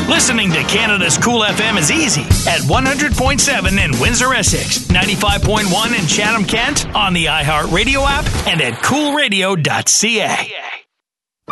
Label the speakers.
Speaker 1: Listening to Canada's Cool FM is easy at 100.7 in Windsor, Essex, 95.1 in Chatham, Kent, on the iHeartRadio app, and at coolradio.ca.